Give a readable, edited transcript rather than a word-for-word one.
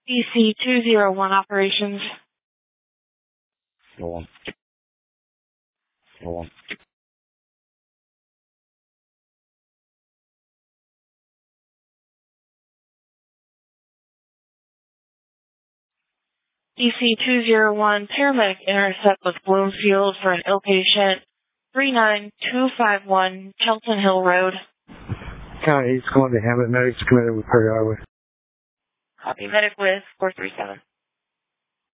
DC-201 operations. Go on. Go on. DC-201 paramedic intercept with Bloomfield for an ill patient, 39251 Chelton Hill Road. County 8's going to Hammett. Medics committed with Perry Highway. Copy. Medic with 437.